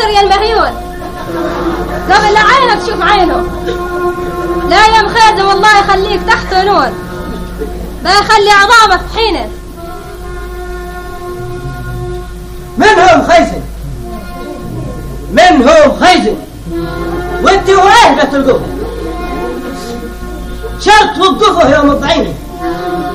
اقر يا المهيون قبل لا عينك تشوف عينه. لا يا مخيزة والله يخليك تحت نور ما يخلي عظامك طحينة. من هو مخيزن؟ من هو مخيزن؟ وانت وايه لا تلقوه؟ شرط وقفه يوم الضعينه.